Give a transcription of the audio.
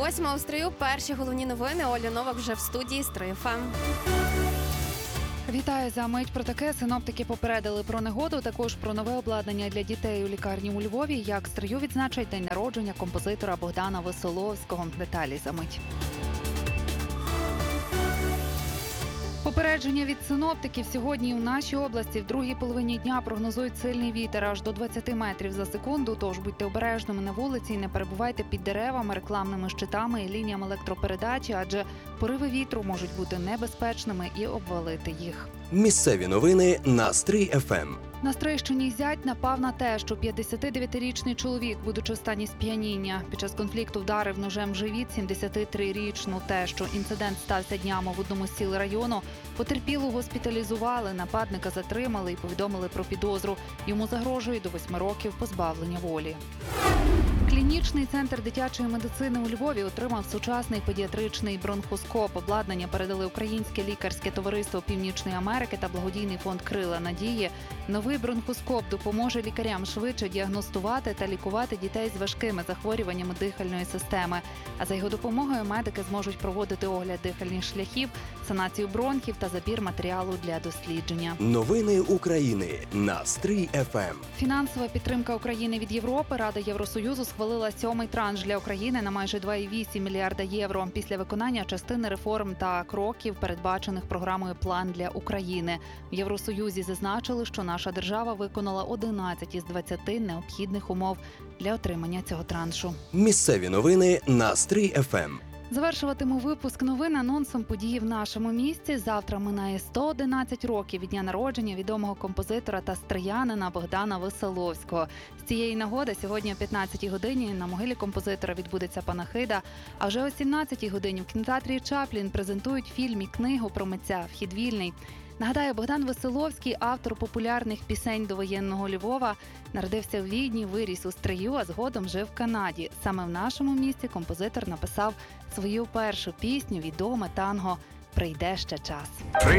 8 у Стрию. Перші головні новини. Оля Новак вже в студії Стрию ФМ. Вітаю за мить про таке. Синоптики попередили про негоду, також про нове обладнання для дітей у лікарні у Львові. Як Стрию відзначать день народження композитора Богдана Веселовського. Деталі за мить. Попередження від синоптиків. Сьогодні у нашій області в другій половині дня прогнозують сильний вітер аж до 20 метрів за секунду, тож будьте обережними на вулиці і не перебувайте під деревами, рекламними щитами і лініями електропередачі, адже пориви вітру можуть бути небезпечними і обвалити їх. Місцеві новини на Стрий ФМ. На Стрийщині зять напав на те, що 59-річний чоловік, будучи в стані сп'яніння, під час конфлікту вдарив ножем в живіт 73-річну тещу. Інцидент стався днями в одному з сіл району. Потерпілу госпіталізували, нападника затримали і повідомили про підозру. Йому загрожує до 8 років позбавлення волі. Клінічний центр дитячої медицини у Львові отримав сучасний педіатричний бронхоскоп. Обладнання передали Українське лікарське товариство Північної Америки та благодійний фонд «Крила надії». Новий бронхоскоп допоможе лікарям швидше діагностувати та лікувати дітей з важкими захворюваннями дихальної системи. А за його допомогою медики зможуть проводити огляд дихальних шляхів, санацію бронхів та забір матеріалу для дослідження. Новини України на Стрий ФМ. Фінансова підтримка України від Європи. Рада Євросоюзу схвалила 7-й транш для України на майже 2,8 мільярда євро після виконання частини реформ та кроків, передбачених програмою «План для України». В Євросоюзі зазначили, що наша держава виконала 11 із 20 необхідних умов для отримання цього траншу. Місцеві новини на Стрий ФМ. Завершуватиму випуск новин анонсом події в нашому місті. Завтра минає 111 років від дня народження відомого композитора та стриянина Богдана Веселовського. З цієї нагоди сьогодні о 15-й годині на могилі композитора відбудеться панахида, а вже о 17-й годині в кінотеатрі Чаплін презентують фільм і книгу про митця «Вхід вільний». Нагадаю, Богдан Веселовський, автор популярних пісень довоєнного Львова, народився в Відні, виріс у Стрию, а згодом жив в Канаді. Саме в нашому місті композитор написав свою першу пісню, відоме танго «Прийде ще час».